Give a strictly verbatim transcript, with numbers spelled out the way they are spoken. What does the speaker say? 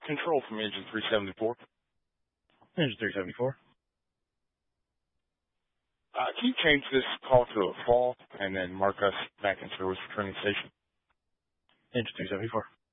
Control from engine three seventy-four. Engine three seventy-four. Uh, can you change this call to a fall and then mark us back in service for training station? Engine three seventy-four.